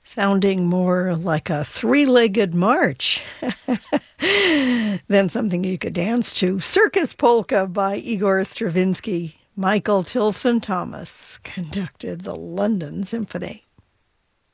sounding more like a three-legged march than something you could dance to. Circus Polka by Igor Stravinsky. Michael Tilson Thomas conducted the London Symphony.